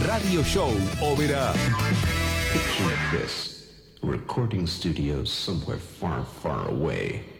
Radio Show Ópera. Picture this. A recording studio somewhere far, far away.